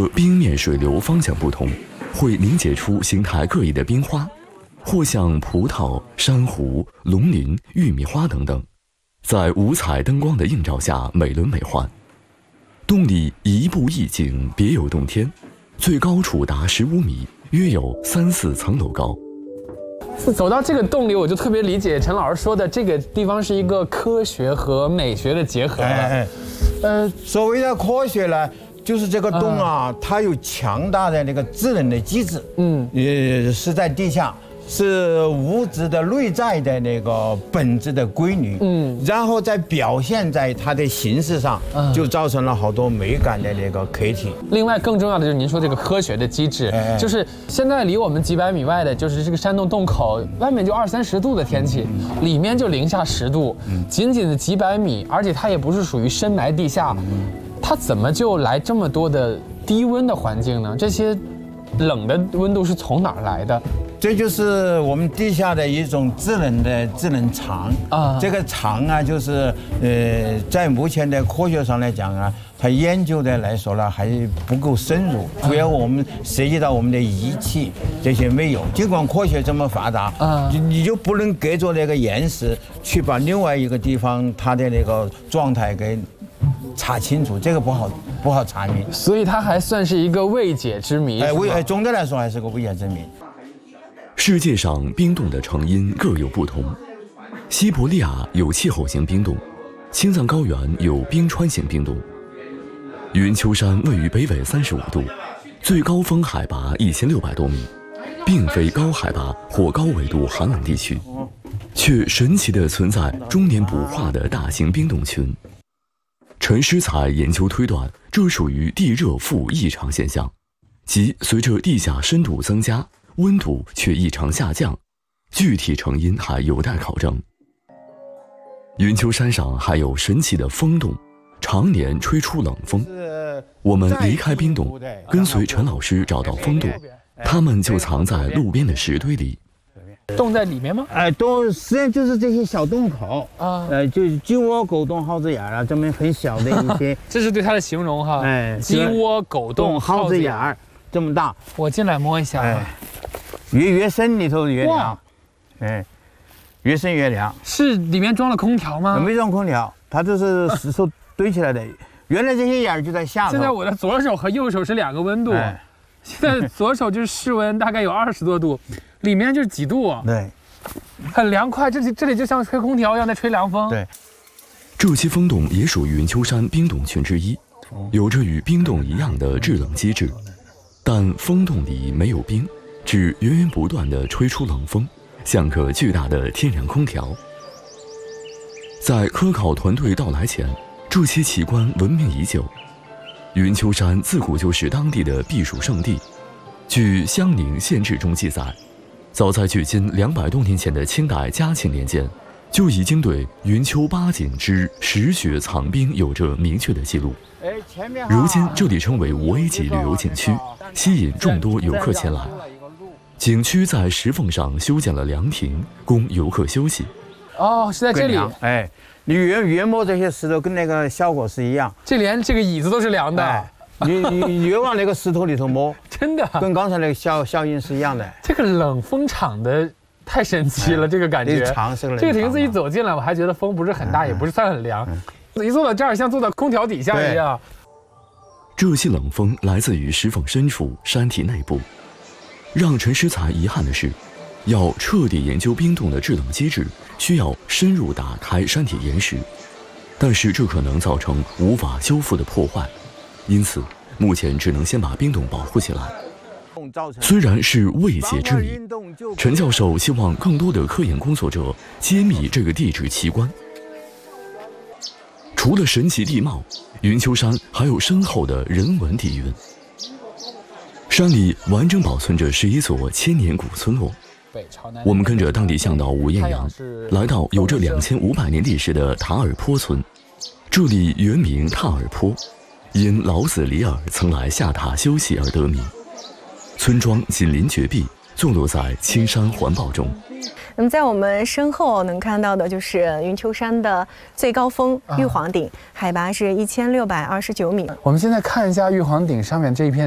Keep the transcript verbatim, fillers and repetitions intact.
这冰面水流方向不同，会凝结出形态各异的冰花，或像葡萄、珊瑚、龙鳞、玉米花等等，在五彩灯光的映照下美轮美奂。洞里一步一景，别有洞天，最高处达十五米，约有三四层楼高。 走到这个洞里，我就特别理解陈老师说的，这个地方是一个科学和美学的结合。哎哎， 呃，所谓的科学呢，就是这个洞啊，它有强大的那个制冷的机制。嗯，也是在地下。是物质的内在的那个本质的规律，嗯，然后再表现在它的形式上，就造成了好多美感的那个客体。 另外，更重要的就是您说这个科学的机制，就是现在离我们几百米外的，就是这个山洞洞口，外面就二三十度的天气，里面就零下十度，仅仅的几百米，而且它也不是属于深埋地下，它怎么就来这么多的低温的环境呢？这些冷的温度是从哪儿来的？ 这就是我们地下的一种制冷的制冷舱啊。这个舱啊，就是呃，在目前的科学上来讲啊，它研究的来说呢，还不够深入。主要我们涉及到我们的仪器这些没有。尽管科学这么发达啊，你你就不能隔着那个岩石去把另外一个地方它的那个状态给查清楚，这个不好不好查明。 所以它还算是一个未解之谜。 哎，未总的来说还是个未解之谜。 世界上冰冻的成因各有不同，西伯利亚有气候型冰冻，青藏高原有冰川型冰冻。云丘山位于北纬三十五度，最高峰海拔一千六百多米，并非高海拔或高纬度寒冷地区，却神奇地存在终年不化的大型冰冻群。陈师才研究推断，这属于地热负异常现象，即随着地下深度增加，温度却异常下降，具体成因还有待考证。云丘山上还有神奇的风洞，常年吹出冷风。我们离开冰洞，跟随陈老师找到风洞，它们就藏在路边的石堆里。 洞在里面吗？ 哎，洞实际上就是这些小洞口啊，呃，就是鸡窝、狗洞、耗子眼啊，这么很小的一些。 这是对它的形容哈。哎，鸡窝、狗洞、 耗子眼儿这么大。 我进来摸一下。哎， 越越深里头越凉，哎，越深越凉。 是里面装了空调吗？ 没装空调，它这是石头堆起来的。原来这些眼儿就在下头。 现在我的左手和右手是两个温度。哎，现在左手就是室温，大概有二十多度，里面就是几度啊？ 对， 很凉快，这里这里就像吹空调一样在吹凉风。 对，这些风洞也属于云丘山冰洞群之一，有着与冰洞一样的制冷机制，但风洞里没有冰，只源源不断地吹出冷风，像个巨大的天然空调。在科考团队到来前，这些奇观闻名已久。云丘山自古就是当地的避暑胜地。据《襄宁县志》中记载，早在距今两百多年前的清代嘉庆年间，就已经对云丘八景之石穴藏冰有着明确的记录。如今这里成为五 A 级旅游景区，吸引众多游客前来。景区在石缝上修建了凉亭，供游客休息。 哦，是在这里。 哎，你越越摸这些石头，跟那个效果是一样。 这连这个椅子都是凉的。哎， 你你越往那个石头里头摸， 真的跟刚才那个效效应是一样的。 这个冷风场的太神奇了，这个感觉。这个亭子一走进来，我还觉得风不是很大，也不是算很凉。一坐到这儿，像坐到空调底下一样。 这些冷风来自于石缝深处、山体内部。让陈师才遗憾的是，要彻底研究冰洞的制冷机制，需要深入打开山体岩石，但是这可能造成无法修复的破坏，因此目前只能先把冰洞保护起来。虽然是未解之谜，陈教授希望更多的科研工作者揭秘这个地质奇观。除了神奇地貌，云丘山还有深厚的人文底蕴。山里完整保存着十一座千年古村落。我们跟着当地向导吴艳阳，来到有着两千五百年历史的塔尔坡村。这里原名塔尔坡，因老子李耳曾来下塔休息而得名。村庄紧邻绝壁，坐落在青山环抱中。 那么在我们身后能看到的就是云丘山的最高峰玉皇顶，海拔是一千六百二十九米。 我们现在看一下玉皇顶上面这一片